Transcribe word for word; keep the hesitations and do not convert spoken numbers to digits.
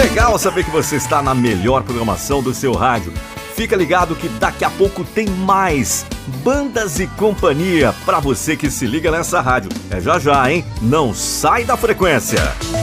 Legal saber que você está na melhor programação do seu rádio. Fica ligado que daqui a pouco tem mais Bandas e Companhia para você que se liga nessa rádio. É já já, hein? Não sai da frequência.